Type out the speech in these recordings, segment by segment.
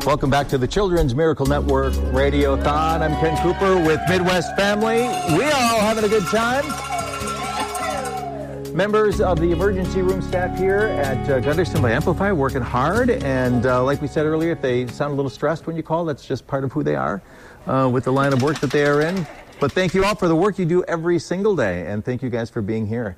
Welcome back to the Children's Miracle Network Radiothon. I'm Ken Cooper with Midwest Family. We are all having a good time. Members of the emergency room staff here at Gunderson by Amplify working hard. And like we said earlier, if they sound a little stressed when you call, that's just part of who they are with the line of work that they are in. But thank you all for the work you do every single day. And thank you guys for being here.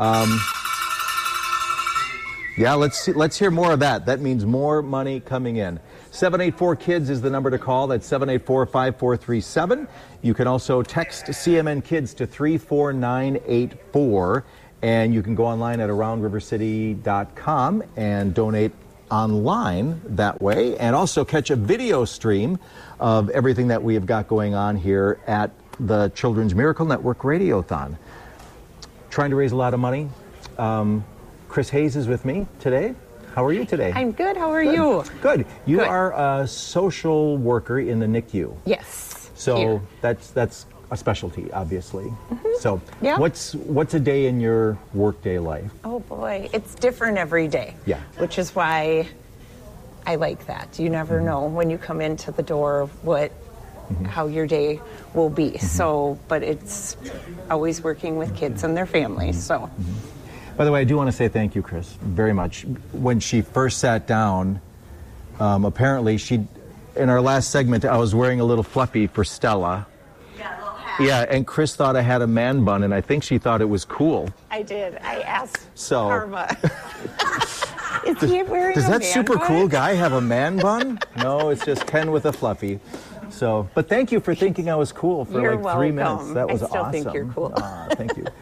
Yeah, let's hear more of that. That means more money coming in. 784-KIDS is the number to call. That's 784-5437. You can also text CMN Kids to 34984. And you can go online at aroundrivercity.com and donate online that way. And also catch a video stream of everything that we have got going on here at the Children's Miracle Network Radiothon. Trying to raise a lot of money. Chris Hayes is with me today. How are you today? I'm good. How are you? Good. You are a social worker in the NICU. Yes. So that's a specialty, obviously. Mm-hmm. So yeah. What's a day in your workday life? Oh boy, it's different every day. Yeah. Which is why I like that. You never know when you come into the door how your day will be. So, but it's always working with kids and their families. So. By the way, I do want to say thank you, Chris, very much. When she first sat down, apparently in our last segment, I was wearing a little fluffy for Stella. Yeah, a little hat. Yeah, and Chris thought I had a man bun, and I think she thought it was cool. I did. I asked So, Karma. Is he wearing does a that man super bun? cool guy have a man bun? No, it's just Ken with a fluffy. So, but thank you for thinking I was cool for You're like 3 welcome. minutes. That was I still awesome. think you're cool. Thank you.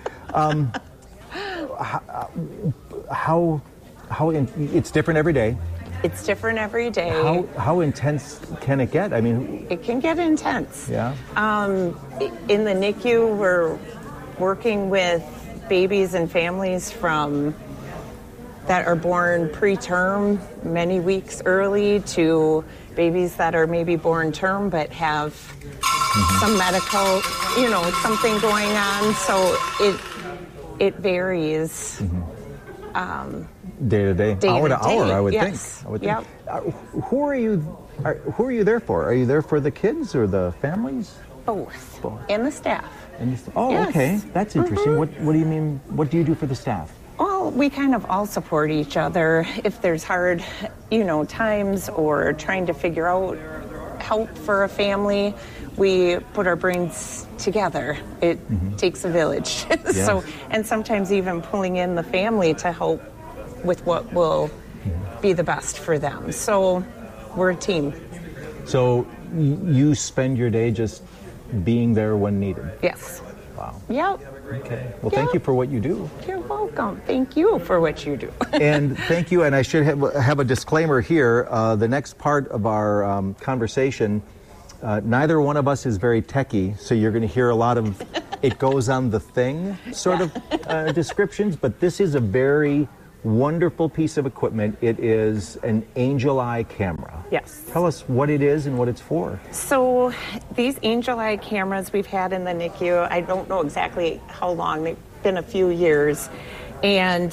How it's different every day. It's different every day. How intense can it get? I mean, it can get intense. Yeah. In the NICU, we're working with babies and families that are born preterm, many weeks early, to babies that are maybe born term but have some medical, something going on. So it varies. Day to day, hour to hour, I would think. Yep. Who are you there for? Are you there for the kids or the families? Both. And the staff. Yes. Okay. That's interesting. What do you mean? What do you do for the staff? Well, we kind of all support each other. If there's hard, times or trying to figure out help for a family, we put our brains together. It takes a village. Yes. So, and sometimes even pulling in the family to help with what will be the best for them. So we're a team. So you spend your day just being there when needed? Yes. Wow. Yep. Okay. Well, thank you for what you do. You're welcome. Thank you for what you do. And thank you. And I should have a disclaimer here. The next part of our conversation, neither one of us is very techie, so you're going to hear a lot of it goes on the thing sort of descriptions. But this is a very wonderful piece of equipment. It is an Angel Eye camera. Yes. Tell us what it is and what it's for. So these Angel Eye cameras we've had in the NICU, I don't know exactly how long, they've been a few years, and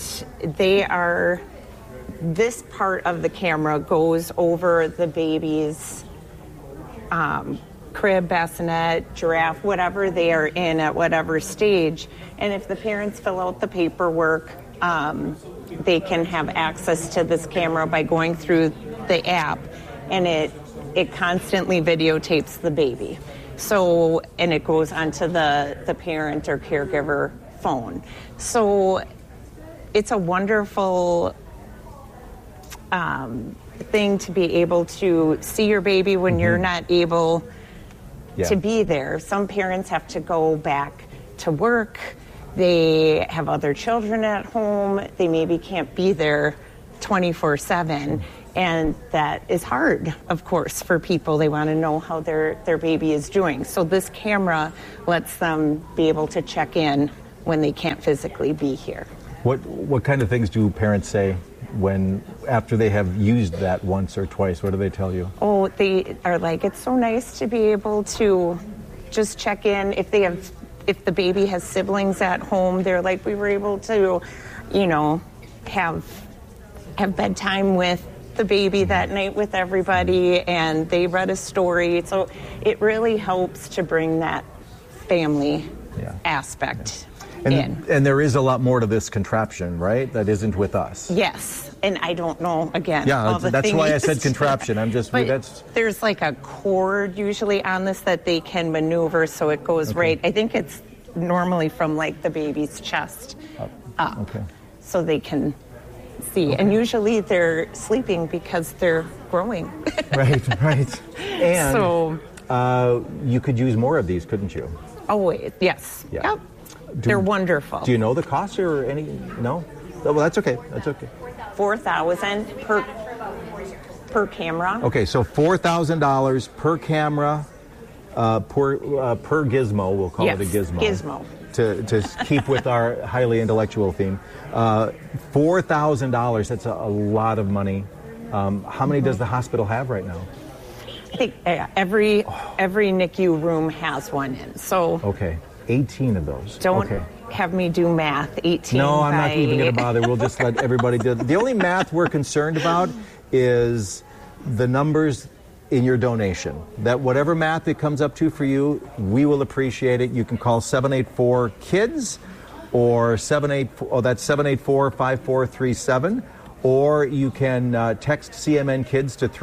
this part of the camera goes over the baby's crib, bassinet, giraffe, whatever they are in at whatever stage. And if the parents fill out the paperwork, they can have access to this camera by going through the app, and it constantly videotapes the baby. So, and it goes onto the parent or caregiver phone. So it's a wonderful thing to be able to see your baby when you're not able to be there. Some parents have to go back to work. They have other children at home. They maybe can't be there 24/7. And that is hard, of course, for people. They want to know how their baby is doing. So this camera lets them be able to check in when they can't physically be here. What kind of things do parents say after they have used that once or twice? What do they tell you? Oh, they are like, it's so nice to be able to just check in. If the baby has siblings at home, they're like, we were able to, have bedtime with the baby that night with everybody, and they read a story. So it really helps to bring that family aspect in. And there is a lot more to this contraption, right? That isn't with us. Yes. And I don't know, again, all the that's things. why I said contraption. I'm just... There's like a cord usually on this that they can maneuver so it goes right. I think it's normally from like the baby's chest up. Okay. So they can see. And usually they're sleeping because they're growing. Right. And so you could use more of these, couldn't you? Oh, yes. Yeah. Yep. They're wonderful. Do you know the cost or any? No? Oh, well, that's okay. $4,000 per camera. Okay, so $4,000 per camera, per gizmo. We'll call it a gizmo. Gizmo. To keep with our highly intellectual theme. $4,000, that's a lot of money. How many does the hospital have right now? I think every NICU room has one in. So okay, 18 of those. Don't have me do math. 18. No, I'm not even going to bother. We'll just let everybody do it. The only math we're concerned about is the numbers in your donation. That whatever math it comes up to for you, we will appreciate it. You can call 784-KIDS or 784-5437. Or you can text CMN Kids to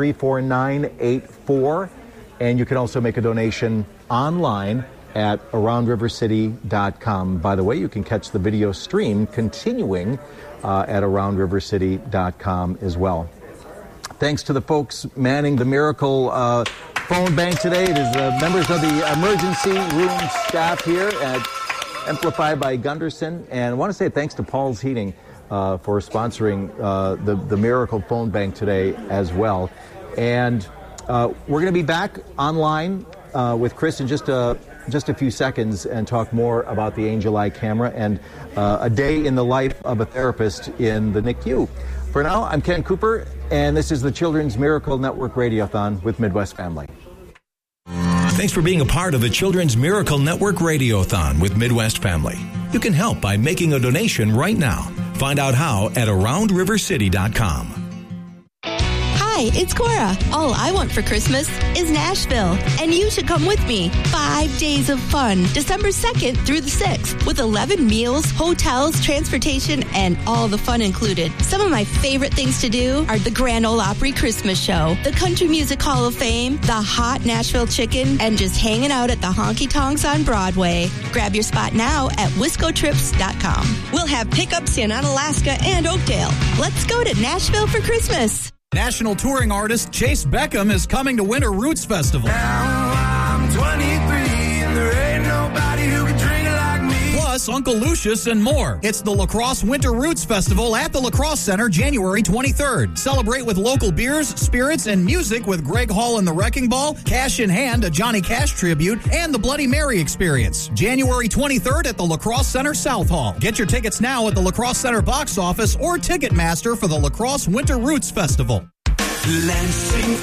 34984, and you can also make a donation online at AroundRiverCity.com. By the way, you can catch the video stream continuing at AroundRiverCity.com as well. Thanks to the folks manning the Miracle phone bank today. It is members of the emergency room staff here at Amplified by Gunderson. And I want to say thanks to Paul's Heating for sponsoring the Miracle phone bank today as well. And we're going to be back online with Chris in just a few seconds and talk more about the Angel Eye camera and a day in the life of a therapist in the NICU. For now, I'm Ken Cooper, and this is the Children's Miracle Network Radiothon with Midwest Family. Thanks for being a part of the Children's Miracle Network Radiothon with Midwest Family. You can help by making a donation right now. Find out how at AroundRiverCity.com. Hi, it's Cora. All I want for Christmas is Nashville, and you should come with me. 5 days of fun, December 2nd through the 6th, with 11 meals, hotels, transportation, and all the fun included. Some of my favorite things to do are the Grand Ole Opry Christmas Show, the Country Music Hall of Fame, the hot Nashville chicken, and just hanging out at the honky tonks on Broadway. Grab your spot now at WiscoTrips.com. We'll have pickups in Onalaska and Oakdale. Let's go to Nashville for Christmas. National touring artist Chase Beckham is coming to Winter Roots Festival. Now I'm 23 and there ain't nobody who can drink it like me. Plus Uncle Lucius and more. It's the La Crosse Winter Roots Festival at the La Crosse Center January 23rd. Celebrate with local beers, spirits, and music with Greg Hall and the Wrecking Ball, Cash in Hand, a Johnny Cash tribute, and the Bloody Mary Experience. January 23rd at the La Crosse Center South Hall. Get your tickets now at the La Crosse Center box office or Ticketmaster for the La Crosse Winter Roots Festival. Lansing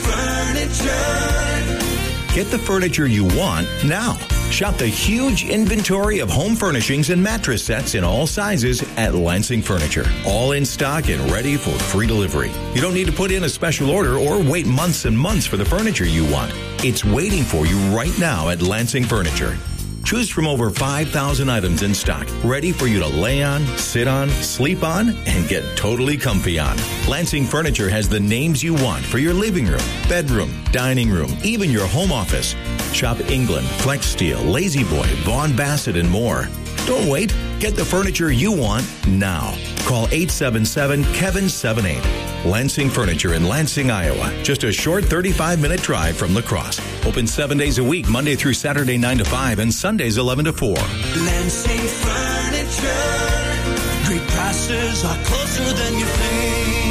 Furniture. Get the furniture you want now. Shop the huge inventory of home furnishings and mattress sets in all sizes at Lansing Furniture. All in stock and ready for free delivery. You don't need to put in a special order or wait months and months for the furniture you want. It's waiting for you right now at Lansing Furniture. Choose from over 5,000 items in stock, ready for you to lay on, sit on, sleep on, and get totally comfy on. Lansing Furniture has the names you want for your living room, bedroom, dining room, even your home office. Shop England, Flex Steel, Lazy Boy, Vaughn Bassett, and more. Don't wait. Get the furniture you want now. Call 877-KEVIN78. Lansing Furniture in Lansing, Iowa. Just a short 35-minute drive from La Crosse. Open 7 days a week, Monday through Saturday 9 to 5 and Sundays 11 to 4. Lansing Furniture. Great prices are closer than you think.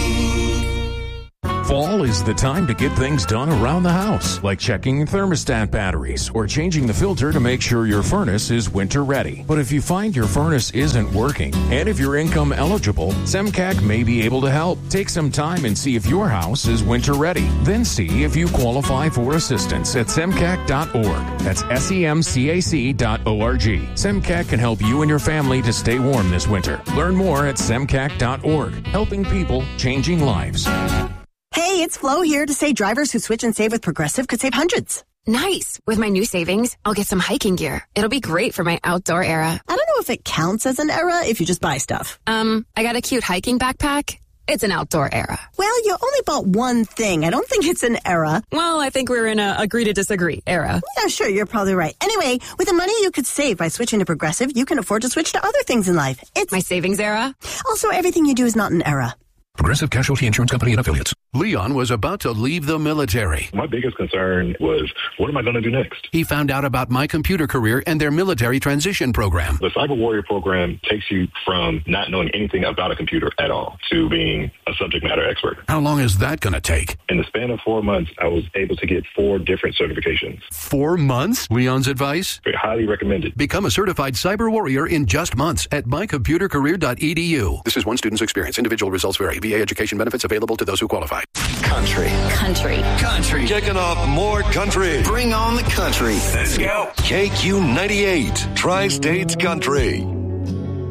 Fall is the time to get things done around the house, like checking thermostat batteries or changing the filter to make sure your furnace is winter ready. But if you find your furnace isn't working, and if you're income eligible, SEMCAC may be able to help. Take some time and see if your house is winter ready. Then see if you qualify for assistance at semcac.org. That's SEMCAC.org. SEMCAC can help you and your family to stay warm this winter. Learn more at semcac.org. Helping people, changing lives. Hey, it's Flo here to say drivers who switch and save with Progressive could save hundreds. Nice. With my new savings, I'll get some hiking gear. It'll be great for my outdoor era. I don't know if it counts as an era if you just buy stuff. I got a cute hiking backpack. It's an outdoor era. Well, you only bought one thing. I don't think it's an era. Well, I think we're in a agree to disagree era. Yeah, sure, you're probably right. Anyway, with the money you could save by switching to Progressive, you can afford to switch to other things in life. It's my savings era. Also, everything you do is not an era. Progressive Casualty Insurance Company and Affiliates. Leon was about to leave the military. My biggest concern was, what am I going to do next? He found out about My Computer Career and their military transition program. The Cyber Warrior program takes you from not knowing anything about a computer at all to being a subject matter expert. How long is that going to take? In the span of 4 months, I was able to get 4 different certifications. 4 months? Leon's advice? Highly recommended. Become a certified cyber warrior in just months at mycomputercareer.edu. This is one student's experience. Individual results vary. VA education benefits available to those who qualify. Country. Kicking off more country. Bring on the country. Let's go. KQ98, Tri-States Country.